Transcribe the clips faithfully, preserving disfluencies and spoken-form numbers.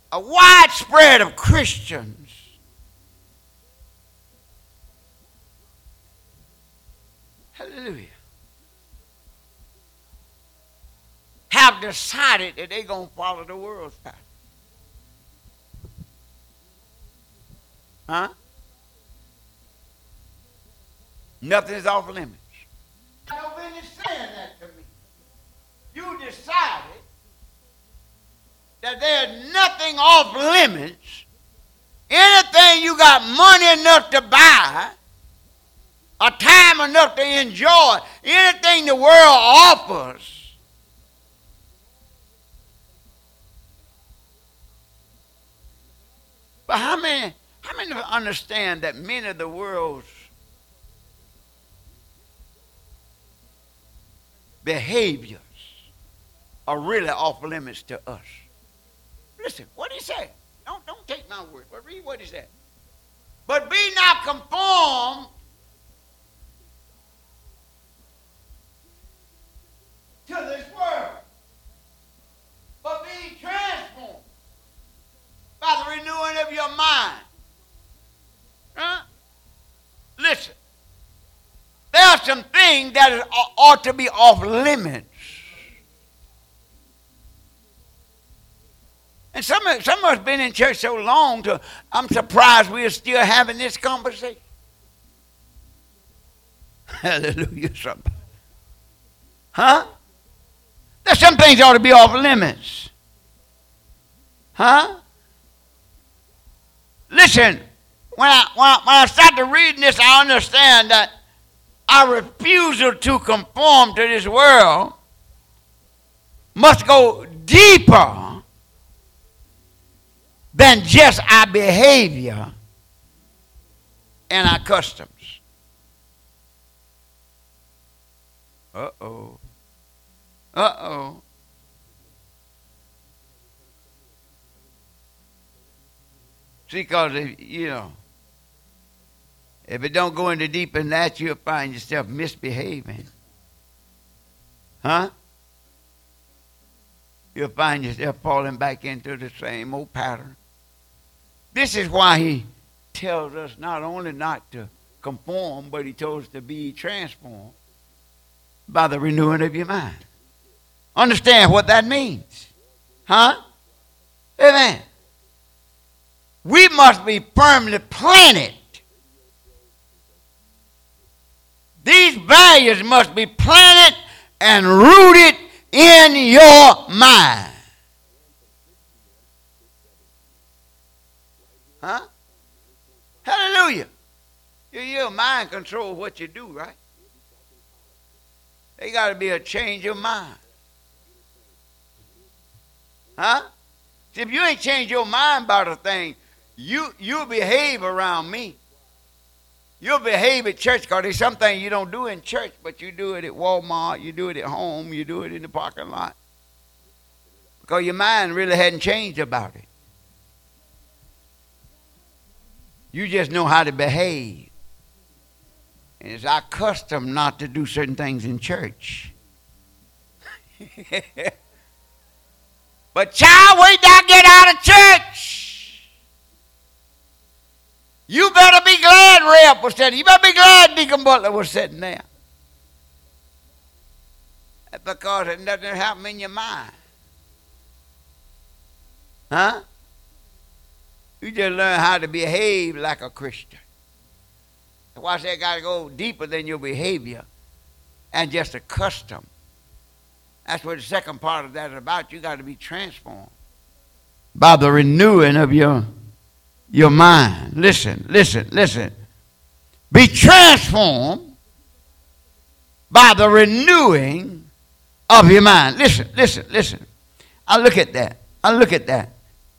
a widespread of Christians hallelujah have decided that they're going to follow the world's path. Huh? Nothing is off limits. Nobody's saying that to me. You decided that there's nothing off limits. Anything you got money enough to buy, a time enough to enjoy, anything the world offers, but how many, how many understand that many of the world's behaviors are really off limits to us? Listen, what he said. Don't, don't take my word, but read what he said. But be not conformed to this world, but be transformed by the renewing of your mind. Huh? Listen, there are some things that is, ought to be off limits. And some of, some of us been in church so long, to, I'm surprised we're still having this conversation. Hallelujah, somebody. Huh? There's some things ought to be off limits. Huh? Listen, when I, when I, when I started reading this, I understand that our refusal to conform to this world must go deeper than just our behavior and our customs. Uh-oh. Uh-oh. See, because, you know, if it don't go into deeper than that, you'll find yourself misbehaving. Huh? You'll find yourself falling back into the same old pattern. This is why he tells us not only not to conform, but he tells us to be transformed by the renewing of your mind. Understand what that means. Huh? Amen. We must be firmly planted. These values must be planted and rooted in your mind. Huh? Hallelujah. Your, your mind controls what you do, right? There got to be a change of mind. Huh? See, if you ain't changed your mind about a thing, you, you'll behave around me. You'll behave at church, because there's something you don't do in church, but you do it at Walmart, you do it at home, you do it in the parking lot. Because your mind really hadn't changed about it. You just know how to behave. And it's our custom not to do certain things in church. But child, wait till I get out of church. You better be glad Rep was sitting. You better be glad Deacon Butler was sitting there. That's because it doesn't happen in your mind. Huh? You just learn how to behave like a Christian. That's why I say it got to go deeper than your behavior and just a custom. That's what the second part of that is about. You got to be transformed by the renewing of your, your mind. Listen, listen, listen. Be transformed by the renewing of your mind. Listen, listen, listen. I look at that. I look at that.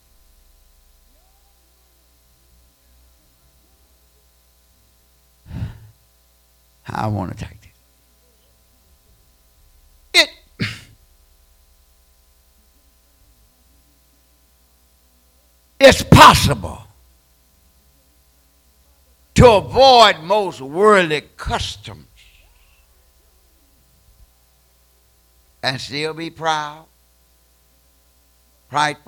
I want to take this. It it's possible to avoid most worldly customs and still be proud, prideful,